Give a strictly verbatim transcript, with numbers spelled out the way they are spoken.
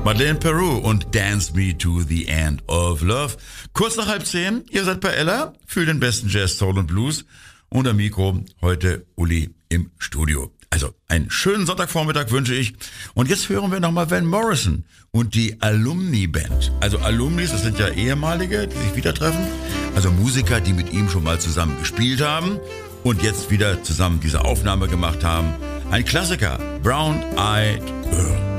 Madeleine Peru und Dance Me to the End of Love. Kurz nach halb zehn, ihr seid bei Ella für den besten Jazz, Soul und Blues. Und am Mikro heute Uli im Studio. Also einen schönen Sonntagvormittag wünsche ich. Und jetzt hören wir nochmal Van Morrison und die Alumni Band. Also Alumnis, das sind ja ehemalige, die sich wieder treffen. Also Musiker, die mit ihm schon mal zusammen gespielt haben und jetzt wieder zusammen diese Aufnahme gemacht haben. Ein Klassiker, Brown Eyed Girl.